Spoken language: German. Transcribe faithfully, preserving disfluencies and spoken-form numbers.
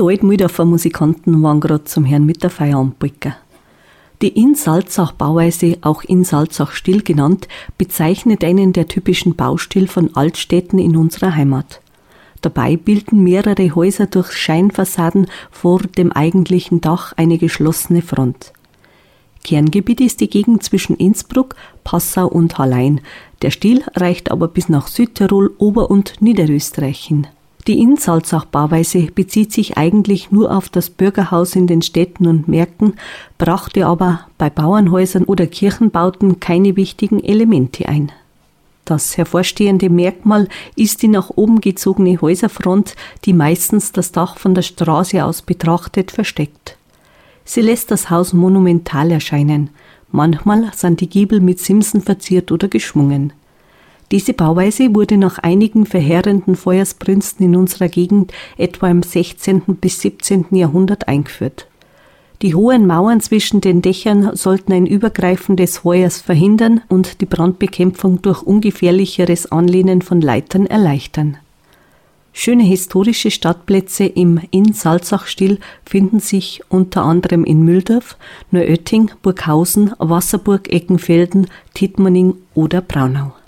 Viele alte Mühldorfer Musikanten waren gerade zum Herrn mit der Feierabendpolka. Die In-Salzach-Bauweise, auch In-Salzach-Stil genannt, bezeichnet einen der typischen Baustil von Altstädten in unserer Heimat. Dabei bilden mehrere Häuser durch Scheinfassaden vor dem eigentlichen Dach eine geschlossene Front. Kerngebiet ist die Gegend zwischen Innsbruck, Passau und Hallein. Der Stil reicht aber bis nach Südtirol, Ober- und Niederösterreich hin. Die In-Salzach-Bauweise bezieht sich eigentlich nur auf das Bürgerhaus in den Städten und Märkten, brachte aber bei Bauernhäusern oder Kirchenbauten keine wichtigen Elemente ein. Das hervorstehende Merkmal ist die nach oben gezogene Häuserfront, die meistens das Dach von der Straße aus betrachtet versteckt. Sie lässt das Haus monumental erscheinen. Manchmal sind die Giebel mit Simsen verziert oder geschwungen. Diese Bauweise wurde nach einigen verheerenden Feuersbrünsten in unserer Gegend etwa im sechzehnten bis siebzehnten Jahrhundert eingeführt. Die hohen Mauern zwischen den Dächern sollten ein Übergreifen des Feuers verhindern und die Brandbekämpfung durch ungefährlicheres Anlehnen von Leitern erleichtern. Schöne historische Stadtplätze im In-Salzach-Stil finden sich unter anderem in Mühldorf, Neuötting, Burghausen, Wasserburg, Eckenfelden, Tittmoning oder Braunau.